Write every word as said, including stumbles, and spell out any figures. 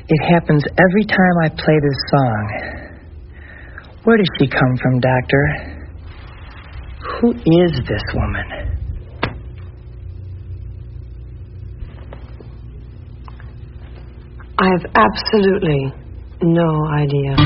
It happens every time I play this song. Where does she come from, Doctor? Who is this woman? I have absolutely no idea.